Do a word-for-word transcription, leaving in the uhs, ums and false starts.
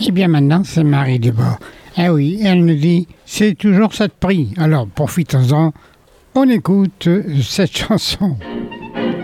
Et bien maintenant, c'est Marie Dubord. Eh oui, elle nous dit, c'est toujours ça de prix. Alors profitons-en, on écoute cette chanson.